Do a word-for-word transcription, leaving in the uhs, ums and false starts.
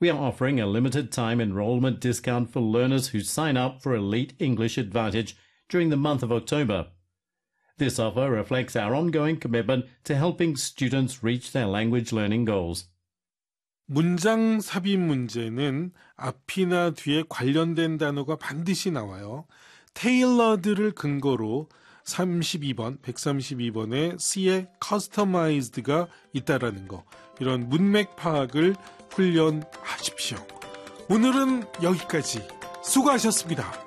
We are offering a limited-time enrollment discount for learners who sign up for Elite English Advantage during the month of October. This offer reflects our ongoing commitment to helping students reach their language learning goals. 문장 삽입 문제는 앞이나 뒤에 관련된 단어가 반드시 나와요. tailored를 근거로 삼십이 번, 백삼십이 번에 C에 customized가 있다라는 거, 이런 문맥 파악을 훈련하십시오. 오늘은 여기까지. 수고하셨습니다.